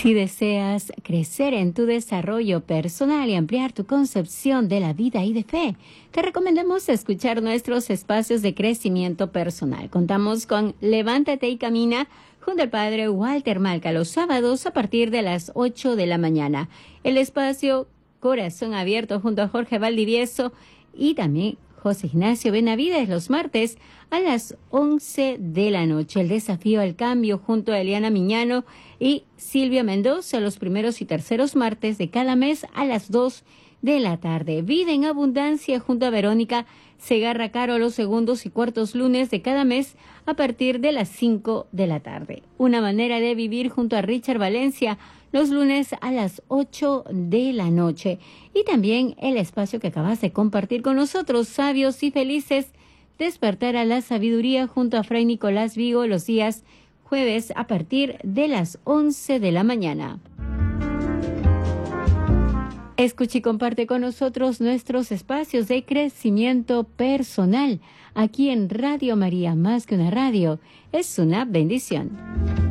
Si deseas crecer en tu desarrollo personal y ampliar tu concepción de la vida y de fe, te recomendamos escuchar nuestros espacios de crecimiento personal. Contamos con Levántate y Camina junto al Padre Walter Malca los sábados a partir de las 8 de la mañana. El espacio Corazón Abierto junto a Jorge Valdivieso y también José Ignacio Benavides los martes a las 11 de la noche. El desafío al cambio junto a Eliana Miñano y Silvia Mendoza los primeros y terceros martes de cada mes a las 2 de la tarde. Vida en Abundancia junto a Verónica Segarra Caro los segundos y cuartos lunes de cada mes a partir de las 5 de la tarde. Una manera de vivir junto a Richard Valencia los lunes a las 8 de la noche. Y también el espacio que acabas de compartir con nosotros, Sabios y Felices, Despertar a la Sabiduría junto a Fray Nicolás Vigo los días jueves a partir de las 11 de la mañana. Escucha y comparte con nosotros nuestros espacios de crecimiento personal aquí en Radio María, más que una radio, es una bendición.